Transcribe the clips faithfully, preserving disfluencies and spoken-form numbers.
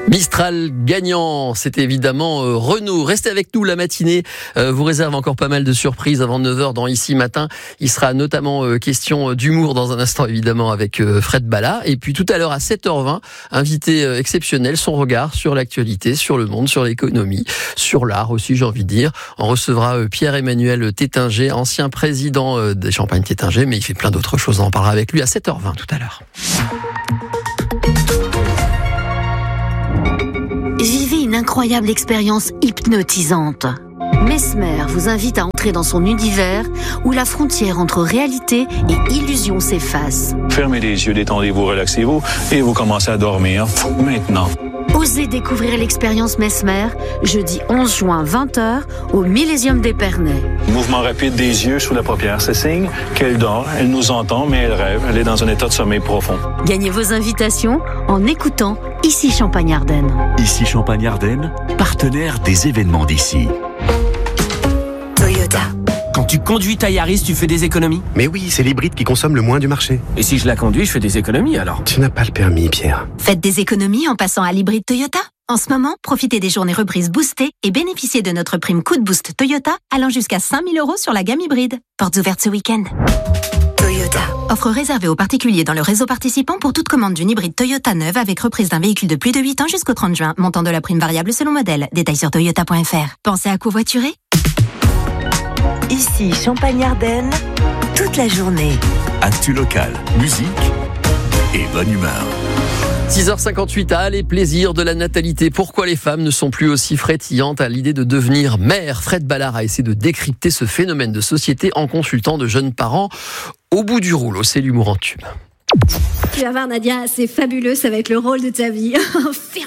Mistral gagnant, c'est évidemment euh, Renault. Restez avec nous, la matinée euh, vous réserve encore pas mal de surprises avant neuf heures dans Ici Matin. Il sera notamment euh, question d'humour dans un instant, évidemment, avec euh, Fred Ballard. Et puis tout à l'heure à sept heures vingt, invité euh, exceptionnel, son regard sur l'actualité, sur le monde, sur l'économie, sur l'art aussi, j'ai envie de dire. On recevra euh, Pierre-Emmanuel Tétinger, ancien président euh, des Champagne Tétinger, mais il fait plein d'autres choses. On en parlera avec lui à sept heures vingt tout à l'heure. Vivez une incroyable expérience hypnotisante. Mesmer vous invite à entrer dans son univers où la frontière entre réalité et illusion s'efface. Fermez les yeux, détendez-vous, relaxez-vous et vous commencez à dormir maintenant. Osez découvrir l'expérience Mesmer, jeudi onze juin vingt heures au Millésium d'Épernay. Mouvement rapide des yeux sous la paupière, c'est signe qu'elle dort, elle nous entend mais elle rêve, elle est dans un état de sommeil profond. Gagnez vos invitations en écoutant Ici Champagne-Ardenne. Ici Champagne-Ardenne, partenaire des événements d'ici. Toyota. Quand tu conduis ta Yaris, tu fais des économies ? Mais oui, c'est l'hybride qui consomme le moins du marché. Et si je la conduis, je fais des économies alors ? Tu n'as pas le permis, Pierre. Faites des économies en passant à l'hybride Toyota. En ce moment, profitez des journées reprises boostées et bénéficiez de notre prime Coup de Boost Toyota allant jusqu'à cinq mille euros sur la gamme hybride. Portes ouvertes ce week-end. Toyota. Offre réservée aux particuliers dans le réseau participant pour toute commande d'une hybride Toyota neuve avec reprise d'un véhicule de plus de huit ans jusqu'au trente juin. Montant de la prime variable selon modèle. Détails sur toyota point f r. Pensez à covoiturer ? Ici Champagne-Ardenne, toute la journée. Actu local, musique et bonne humeur. six heures cinquante-huit, ah, les plaisirs de la natalité. Pourquoi les femmes ne sont plus aussi frétillantes à l'idée de devenir mère ? Fred Ballard a essayé de décrypter ce phénomène de société en consultant de jeunes parents au bout du rouleau. C'est l'humour en tube. Tu vas voir, Nadia, c'est fabuleux, ça va être le rôle de ta vie. Ferme-la !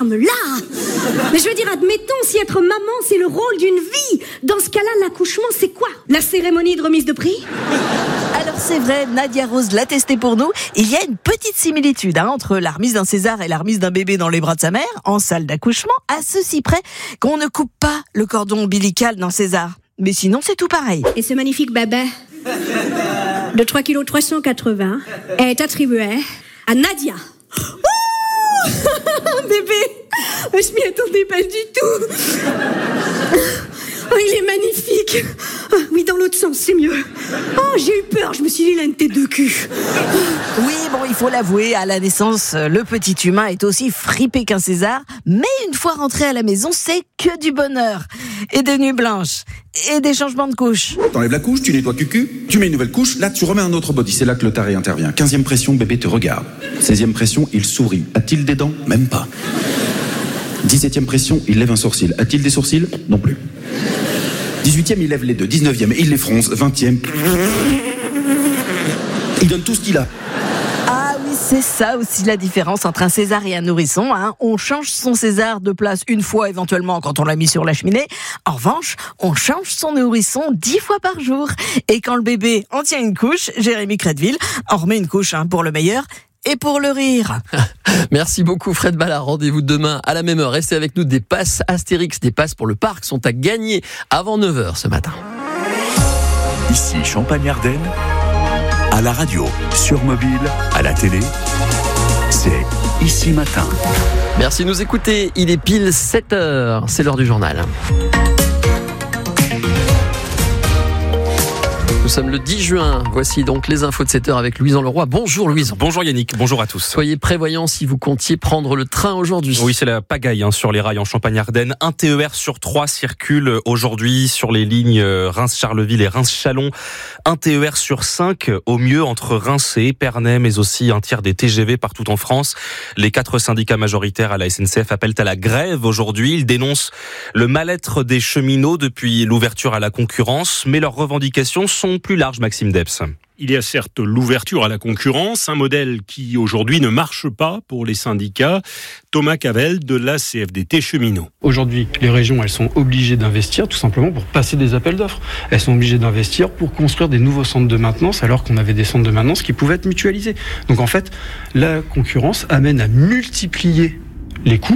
Mais je veux dire, admettons, si être maman, c'est le rôle d'une vie, dans ce cas-là, l'accouchement, c'est quoi ? La cérémonie de remise de prix ? Alors c'est vrai, Nadia Rose l'a testé pour nous. Il y a une petite similitude hein, entre la remise d'un César et la remise d'un bébé dans les bras de sa mère, en salle d'accouchement, à ceci près qu'on ne coupe pas le cordon ombilical d'un César. Mais sinon, c'est tout pareil. Et ce magnifique bébé de trois virgule trois cent quatre-vingts kilos est attribué à Nadia. Oh bébé, je m'y attendais pas du tout. Oh, il est magnifique. Oh, oui, dans l'autre sens, c'est mieux. Oh, j'ai eu peur, je me suis dit, il a une tête de cul. Oui, bon, il faut l'avouer, à la naissance, le petit humain est aussi fripé qu'un César. Mais une fois rentré à la maison, c'est que du bonheur. Et des nuits blanches. Et des changements de couches. T'enlèves la couche, tu nettoies cucu, tu mets une nouvelle couche, là tu remets un autre body, c'est là que le taré intervient. Quinzième pression, bébé te regarde. Seizième pression, il sourit. A-t-il des dents ? Même pas. Dix-septième pression, il lève un sourcil. A-t-il des sourcils ? Non plus. Dix-huitième, il lève les deux. Dix-neuvième, il les fronce. Vingtième, il donne tout ce qu'il a. Ah oui, c'est ça aussi la différence entre un César et un nourrisson. Hein. On change son César de place une fois éventuellement quand on l'a mis sur la cheminée. En revanche, on change son nourrisson dix fois par jour. Et quand le bébé en tient une couche, Jérémy Crédville en remet une couche hein, pour le meilleur. Et pour le rire. Merci beaucoup Fred Ballard. Rendez-vous demain à la même heure. Restez avec nous. Des passes Astérix, des passes pour le parc sont à gagner avant neuf heures ce matin. Ici Champagne-Ardenne, à la radio, sur mobile, à la télé, c'est Ici Matin. Merci de nous écouter. Il est pile sept heures. C'est l'heure du journal. Nous sommes le dix juin. Voici donc les infos de sept heures avec Louison Leroy. Bonjour Louison. Bonjour Yannick, bonjour à tous. Soyez prévoyants si vous comptiez prendre le train aujourd'hui. Oui, c'est la pagaille hein, sur les rails en Champagne-Ardenne. Un T E R sur trois circule aujourd'hui sur les lignes Reims-Charleville et Reims-Chalon. Un T E R sur cinq au mieux entre Reims et Épernay, mais aussi un tiers des T G V partout en France. Les quatre syndicats majoritaires à la S N C F appellent à la grève aujourd'hui. Ils dénoncent le mal-être des cheminots depuis l'ouverture à la concurrence, mais leurs revendications sont plus larges, Maxime Debs. Il y a certes l'ouverture à la concurrence, un modèle qui aujourd'hui ne marche pas pour les syndicats. Thomas Cavelle de la C F D T Cheminots. Aujourd'hui, les régions, elles sont obligées d'investir tout simplement pour passer des appels d'offres. Elles sont obligées d'investir pour construire des nouveaux centres de maintenance alors qu'on avait des centres de maintenance qui pouvaient être mutualisés. Donc en fait, la concurrence amène à multiplier les coûts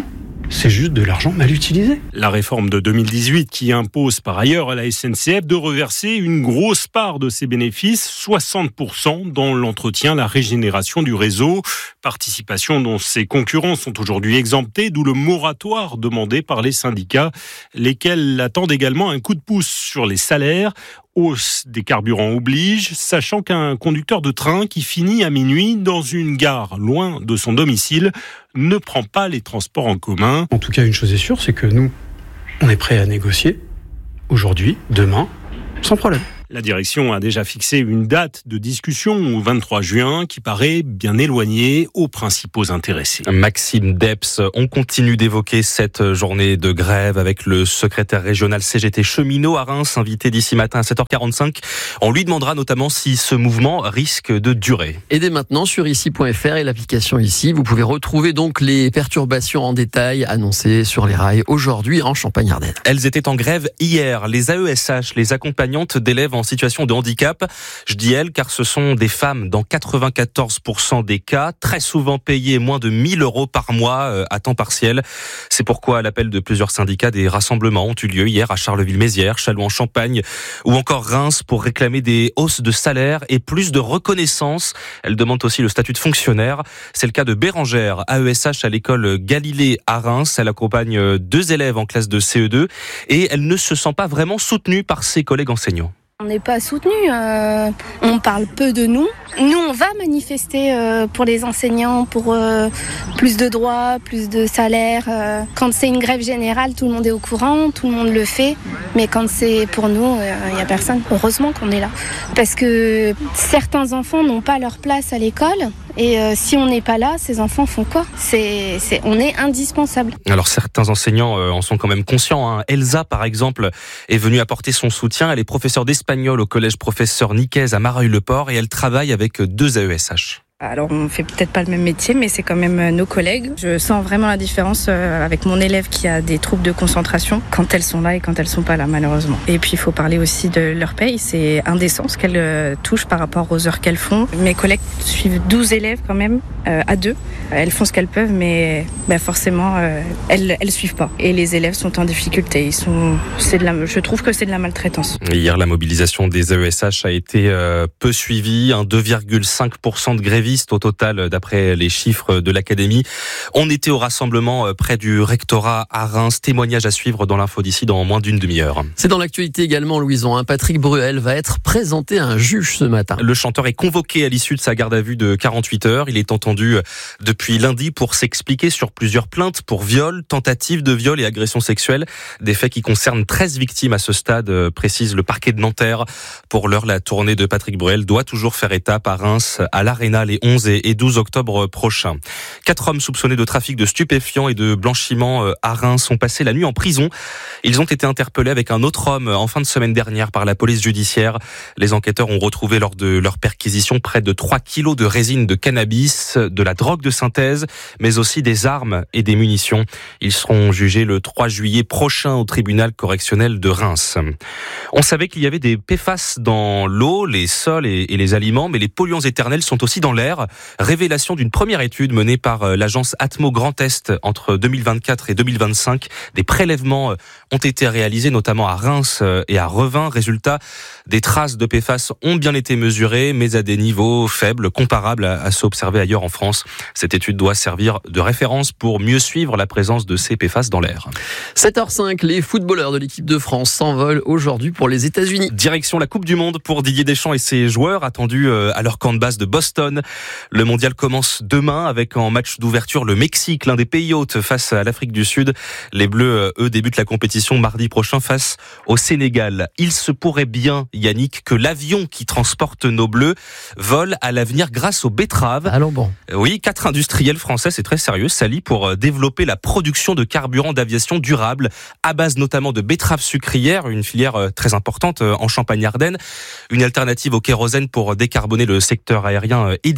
c'est juste de l'argent mal utilisé. La réforme de deux mille dix-huit qui impose par ailleurs à la S N C F de reverser une grosse part de ses bénéfices, soixante pour cent, dans l'entretien, la régénération du réseau. Participation dont ses concurrents sont aujourd'hui exemptés, d'où le moratoire demandé par les syndicats, lesquels attendent également un coup de pouce sur les salaires. Hausse des carburants oblige, sachant qu'un conducteur de train qui finit à minuit dans une gare loin de son domicile ne prend pas les transports en commun. En tout cas, une chose est sûre, c'est que nous, on est prêts à négocier aujourd'hui, demain, sans problème. La direction a déjà fixé une date de discussion au vingt-trois juin qui paraît bien éloignée aux principaux intéressés. Maxime Depps, on continue d'évoquer cette journée de grève avec le secrétaire régional C G T cheminot à Reims, invité d'ici matin à sept heures quarante-cinq. On lui demandera notamment si ce mouvement risque de durer. Et dès maintenant sur ici point f r et l'application Ici, vous pouvez retrouver donc les perturbations en détail annoncées sur les rails aujourd'hui en Champagne-Ardenne. Elles étaient en grève hier. Les A E S H, les accompagnantes d'élèves en situation de handicap. Je dis elles car ce sont des femmes dans quatre-vingt-quatorze pour cent des cas, très souvent payées moins de mille euros par mois à temps partiel. C'est pourquoi à l'appel de plusieurs syndicats, des rassemblements ont eu lieu hier à Charleville-Mézières, Châlons-en-Champagne ou encore Reims pour réclamer des hausses de salaire et plus de reconnaissance. Elles demandent aussi le statut de fonctionnaire. C'est le cas de Bérangère, A E S H à l'école Galilée à Reims. Elle accompagne deux élèves en classe de C E deux et elle ne se sent pas vraiment soutenue par ses collègues enseignants. On n'est pas soutenus, euh, on parle peu de nous. Nous, on va manifester euh, pour les enseignants, pour euh, plus de droits, plus de salaire. Euh. Quand c'est une grève générale, tout le monde est au courant, tout le monde le fait. Mais quand c'est pour nous, il euh, n'y a personne. Heureusement qu'on est là. Parce que certains enfants n'ont pas leur place à l'école. Et euh, si on n'est pas là, ces enfants font quoi ? c'est, c'est, On est indispensable. Alors certains enseignants euh, en sont quand même conscients. Hein. Elsa, par exemple, est venue apporter son soutien. Elle est professeure d'espagnol au collège professeur Nicaise à Mareuil-le-Port et elle travaille avec deux A E S H. Alors on fait peut-être pas le même métier, mais c'est quand même nos collègues. Je sens vraiment la différence avec mon élève qui a des troubles de concentration quand elles sont là et quand elles sont pas là, malheureusement. Et puis il faut parler aussi de leur paye. C'est indécent ce qu'elles touchent par rapport aux heures qu'elles font. Mes collègues suivent douze élèves quand même, euh, à deux. Elles font ce qu'elles peuvent, mais bah forcément euh, elles elles suivent pas. Et les élèves sont en difficulté. Ils sont, c'est de la, je trouve que c'est de la maltraitance. Hier, la mobilisation des A E S H a été euh, peu suivie. Un deux virgule cinq pour cent de grévistes au total, d'après les chiffres de l'Académie. On était au rassemblement près du rectorat à Reims. Témoignage à suivre dans l'info d'ici dans moins d'une demi-heure. C'est dans l'actualité également, Louison. Patrick Bruel va être présenté à un juge ce matin. Le chanteur est convoqué à l'issue de sa garde à vue de quarante-huit heures. Il est entendu depuis lundi pour s'expliquer sur plusieurs plaintes pour viol, tentative de viol et agression sexuelle. Des faits qui concernent treize victimes à ce stade, précise le parquet de Nanterre. Pour l'heure, la tournée de Patrick Bruel doit toujours faire étape à Reims, à l'Arena, les onze et douze octobre prochains. Quatre hommes soupçonnés de trafic de stupéfiants et de blanchiment à Reims ont passé la nuit en prison. Ils ont été interpellés avec un autre homme en fin de semaine dernière par la police judiciaire. Les enquêteurs ont retrouvé lors de leur perquisition près de trois kilos de résine de cannabis, de la drogue de synthèse, mais aussi des armes et des munitions. Ils seront jugés le trois juillet prochain au tribunal correctionnel de Reims. On savait qu'il y avait des P F A S dans l'eau, les sols et les aliments, mais les polluants éternels sont aussi dans l'air. Révélation d'une première étude menée par l'agence Atmo Grand Est entre deux mille vingt-quatre et deux mille vingt-cinq. Des prélèvements ont été réalisés notamment à Reims et à Revin. Résultat, des traces de P F A S ont bien été mesurées, mais à des niveaux faibles, comparables à ceux observés ailleurs en France. Cette étude doit servir de référence pour mieux suivre la présence de ces P F A S dans l'air. sept heures cinq, les footballeurs de l'équipe de France s'envolent aujourd'hui pour les États-Unis. Direction la Coupe du Monde pour Didier Deschamps et ses joueurs attendus à leur camp de base de Boston. Le mondial commence demain avec en match d'ouverture le Mexique, l'un des pays hôtes face à l'Afrique du Sud. Les Bleus, eux, débutent la compétition mardi prochain face au Sénégal. Il se pourrait bien, Yannick, que l'avion qui transporte nos Bleus vole à l'avenir grâce aux betteraves. Allons bon. Oui, quatre industriels français, c'est très sérieux, s'allient pour développer la production de carburant d'aviation durable à base notamment de betteraves sucrières, une filière très importante en Champagne-Ardenne. Une alternative au kérosène pour décarboner le secteur aérien édilien.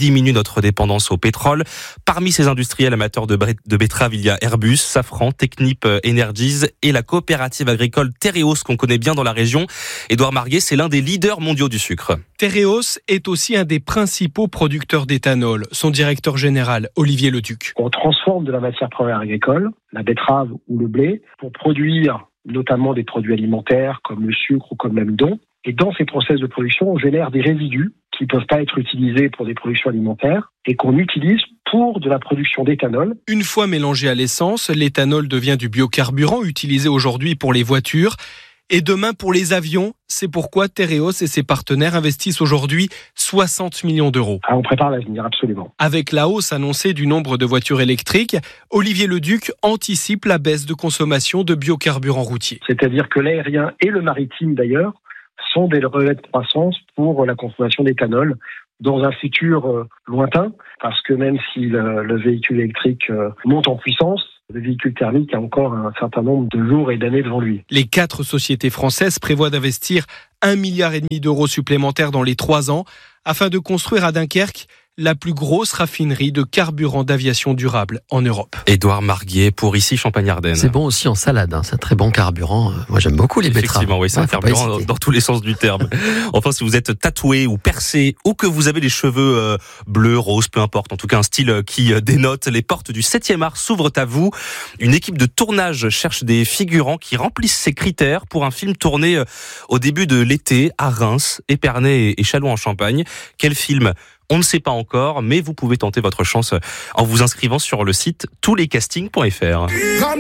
diminue notre dépendance au pétrole. Parmi ces industriels amateurs de, de betteraves, il y a Airbus, Safran, Technip Energies et la coopérative agricole Tereos qu'on connaît bien dans la région. Édouard Marguet, c'est l'un des leaders mondiaux du sucre. Tereos est aussi un des principaux producteurs d'éthanol. Son directeur général, Olivier Leduc. On transforme de la matière première agricole, la betterave ou le blé, pour produire notamment des produits alimentaires comme le sucre ou comme l'amidon. Et dans ces process de production, on génère des résidus qui ne peuvent pas être utilisés pour des productions alimentaires et qu'on utilise pour de la production d'éthanol. Une fois mélangé à l'essence, l'éthanol devient du biocarburant utilisé aujourd'hui pour les voitures et demain pour les avions. C'est pourquoi Tereos et ses partenaires investissent aujourd'hui soixante millions d'euros. Ah, on prépare l'avenir, absolument. Avec la hausse annoncée du nombre de voitures électriques, Olivier Leduc anticipe la baisse de consommation de biocarburants routiers. C'est-à-dire que l'aérien et le maritime d'ailleurs sont des relais de croissance pour la consommation d'éthanol dans un futur euh, lointain, parce que même si le, le véhicule électrique euh, monte en puissance, le véhicule thermique a encore un certain nombre de jours et d'années devant lui. Les quatre sociétés françaises prévoient d'investir un milliard et demi d'euros supplémentaires dans les trois ans afin de construire à Dunkerque la plus grosse raffinerie de carburant d'aviation durable en Europe. Édouard Marguet pour ici Champagne-Ardenne. C'est bon aussi en salade, hein. C'est un très bon carburant. Moi j'aime beaucoup les betteraves. Effectivement, oui, c'est ouais, un carburant dans, dans tous les sens du terme. Enfin, si vous êtes tatoué ou percé ou que vous avez les cheveux euh, bleus, roses, peu importe, en tout cas un style qui euh, dénote, les portes du septième art s'ouvrent à vous. Une équipe de tournage cherche des figurants qui remplissent ces critères pour un film tourné euh, au début de l'été à Reims, Épernay et, et Châlons-en-Champagne. Quel film ? On ne sait pas encore, mais vous pouvez tenter votre chance en vous inscrivant sur le site tous les castings point f r.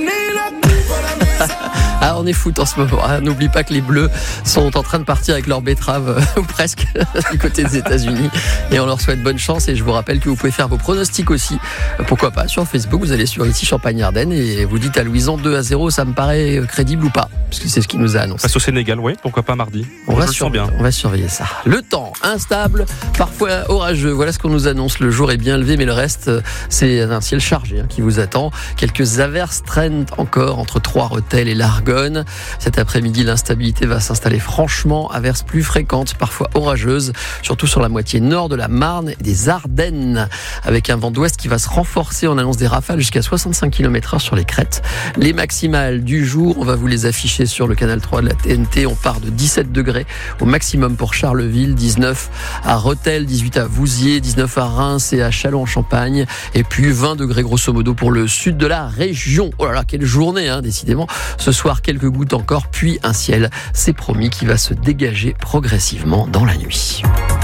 Ah, on est foot en ce moment. Ah, n'oublie pas que les Bleus sont en train de partir avec leurs betteraves, ou presque, du côté des États-Unis. Et on leur souhaite bonne chance. Et je vous rappelle que vous pouvez faire vos pronostics aussi. Pourquoi pas, sur Facebook, vous allez sur ici Champagne-Ardenne et vous dites à Louison deux à zéro, ça me paraît crédible ou pas? Parce que c'est ce qu'il nous a annoncé. Face au Sénégal, oui, pourquoi pas mardi. On, va, sur... bien. on va surveiller ça. Le temps, instable, parfois orageux. Voilà ce qu'on nous annonce. Le jour est bien levé, mais le reste, c'est un ciel chargé hein, qui vous attend. Quelques averses traînent encore entre Trois-Rethel et l'Argonne. Cet après-midi, l'instabilité va s'installer franchement. Averses plus fréquentes, parfois orageuses, surtout sur la moitié nord de la Marne et des Ardennes, avec un vent d'ouest qui va se renforcer. On annonce des rafales jusqu'à soixante-cinq kilomètres heure sur les crêtes. Les maximales du jour, on va vous les afficher sur le canal trois de la T N T. On part de dix-sept degrés au maximum pour Charleville, dix-neuf à Rethel, dix-huit à Vouziers, dix-neuf à Reims et à Châlons-en-Champagne, et puis vingt degrés grosso modo pour le sud de la région. Oh là là, quelle journée, hein, décidément. Ce soir, quelques gouttes encore, puis un ciel, c'est promis, qui va se dégager progressivement dans la nuit.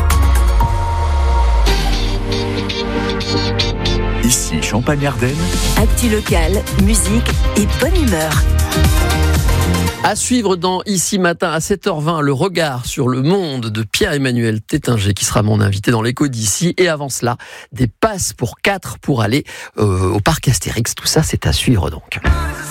Ici Champagne-Ardenne. Actu locale, musique et bonne humeur. À suivre dans Ici Matin à sept heures vingt, le regard sur le monde de Pierre-Emmanuel Tétinger qui sera mon invité dans l'écho d'ici. Et avant cela, des passes pour quatre pour aller euh, au parc Astérix. Tout ça, c'est à suivre donc.